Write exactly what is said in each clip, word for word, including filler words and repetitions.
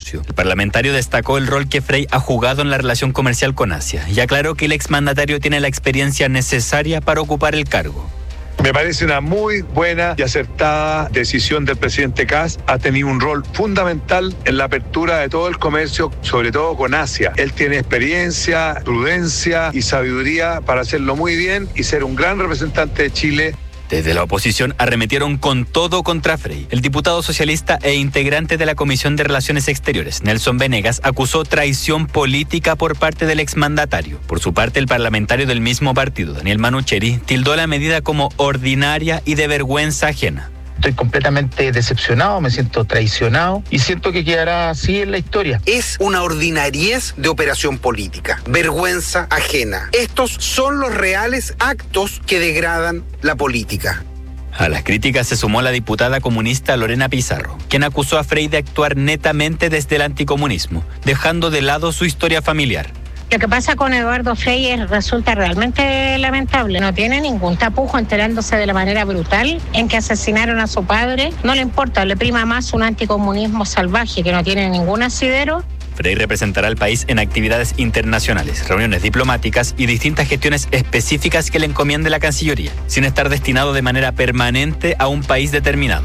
socio. El parlamentario destacó el rol que Frey ha jugado en la relación comercial con Asia y aclaró que el exmandatario tiene la experiencia necesaria para ocupar el cargo. Me parece una muy buena y acertada decisión del presidente Kast. Ha tenido un rol fundamental en la apertura de todo el comercio, sobre todo con Asia. Él tiene experiencia, prudencia y sabiduría para hacerlo muy bien y ser un gran representante de Chile. Desde la oposición arremetieron con todo contra Frey. El diputado socialista e integrante de la Comisión de Relaciones Exteriores, Nelson Venegas, acusó traición política por parte del exmandatario. Por su parte, el parlamentario del mismo partido, Daniel Manucheri, tildó la medida como ordinaria y de vergüenza ajena. Estoy completamente decepcionado, me siento traicionado y siento que quedará así en la historia. Es una ordinariez de operación política, vergüenza ajena. Estos son los reales actos que degradan la política. A las críticas se sumó la diputada comunista Lorena Pizarro, quien acusó a Frey de actuar netamente desde el anticomunismo, dejando de lado su historia familiar. Lo que pasa con Eduardo Frey resulta realmente lamentable. No tiene ningún tapujo enterándose de la manera brutal en que asesinaron a su padre. No le importa, le prima más un anticomunismo salvaje que no tiene ningún asidero. Frey representará al país en actividades internacionales, reuniones diplomáticas y distintas gestiones específicas que le encomiende la Cancillería, sin estar destinado de manera permanente a un país determinado.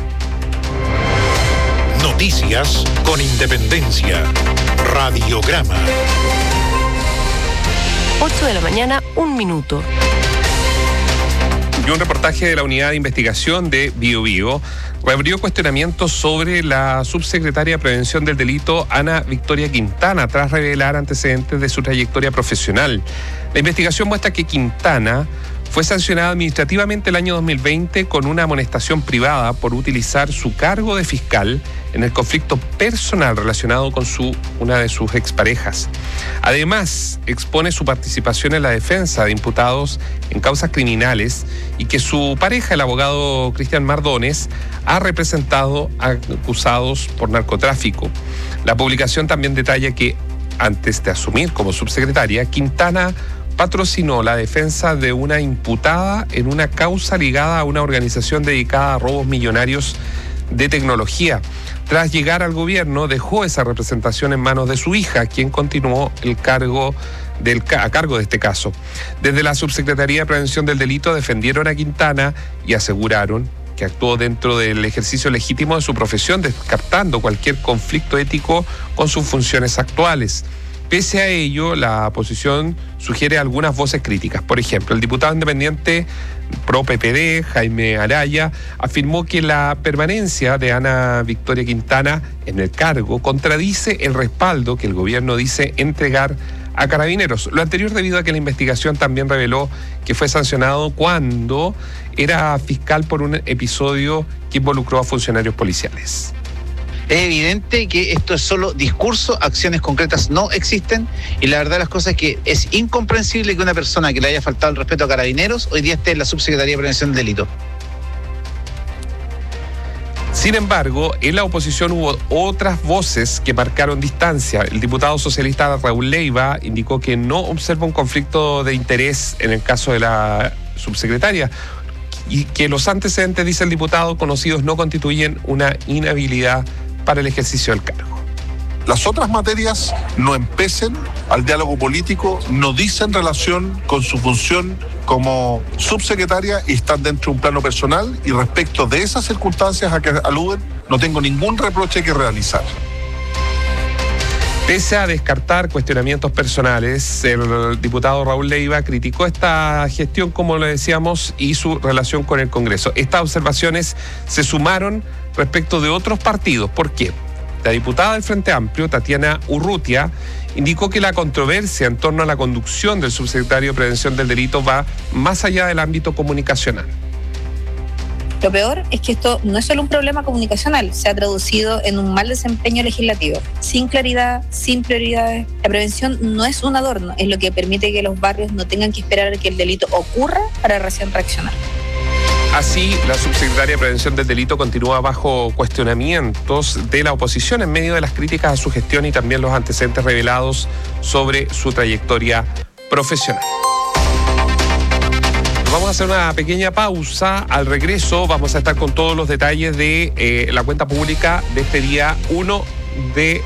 Noticias con independencia. Radiograma. ocho de la mañana, un minuto. Y un reportaje de la Unidad de Investigación de Biobío reabrió cuestionamientos sobre la subsecretaria de Prevención del Delito, Ana Victoria Quintana, tras revelar antecedentes de su trayectoria profesional. La investigación muestra que Quintana fue sancionada administrativamente el año dos mil veinte con una amonestación privada por utilizar su cargo de fiscal en el conflicto personal relacionado con su, una de sus exparejas. Además, expone su participación en la defensa de imputados en causas criminales y que su pareja, el abogado Cristian Mardones, ha representado a acusados por narcotráfico. La publicación también detalla que, antes de asumir como subsecretaria, Quintana patrocinó la defensa de una imputada en una causa ligada a una organización dedicada a robos millonarios de tecnología. Tras llegar al gobierno, dejó esa representación en manos de su hija, quien continuó el cargo del, a cargo de este caso. Desde la Subsecretaría de Prevención del Delito defendieron a Quintana y aseguraron que actuó dentro del ejercicio legítimo de su profesión, descartando cualquier conflicto ético con sus funciones actuales. Pese a ello, la oposición sugiere algunas voces críticas. Por ejemplo, el diputado independiente pro P P D, Jaime Araya, afirmó que la permanencia de Ana Victoria Quintana en el cargo contradice el respaldo que el gobierno dice entregar a Carabineros. Lo anterior debido a que la investigación también reveló que fue sancionado cuando era fiscal por un episodio que involucró a funcionarios policiales. Es evidente que esto es solo discurso, acciones concretas no existen y la verdad de las cosas es que es incomprensible que una persona que le haya faltado el respeto a Carabineros hoy día esté en la Subsecretaría de Prevención del Delito. Sin embargo, en la oposición hubo otras voces que marcaron distancia. El diputado socialista Raúl Leiva indicó que no observa un conflicto de interés en el caso de la subsecretaria y que los antecedentes, dice el diputado, conocidos no constituyen una inhabilidad para el ejercicio del cargo. Las otras materias no empecen al diálogo político, no dicen relación con su función como subsecretaria y están dentro de un plano personal y respecto de esas circunstancias a que aluden, no tengo ningún reproche que realizar. Pese a descartar cuestionamientos personales, el diputado Raúl Leiva criticó esta gestión, como le decíamos, y su relación con el Congreso. Estas observaciones se sumaron respecto de otros partidos. ¿Por qué? La diputada del Frente Amplio, Tatiana Urrutia, indicó que la controversia en torno a la conducción del subsecretario de Prevención del Delito va más allá del ámbito comunicacional. Lo peor es que esto no es solo un problema comunicacional, se ha traducido en un mal desempeño legislativo. Sin claridad, sin prioridades, la prevención no es un adorno, es lo que permite que los barrios no tengan que esperar a que el delito ocurra para recién reaccionar. Así, la subsecretaria de Prevención del Delito continúa bajo cuestionamientos de la oposición en medio de las críticas a su gestión y también los antecedentes revelados sobre su trayectoria profesional. Vamos a hacer una pequeña pausa. Al regreso vamos a estar con todos los detalles de eh, la cuenta pública de este día uno de